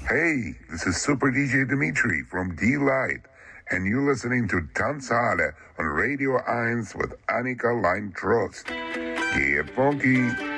Hey, this is Super DJ Dimitri from D-Light, and you're listening to Tanzale on Radio 1 with Annika Lime Trost. Get funky!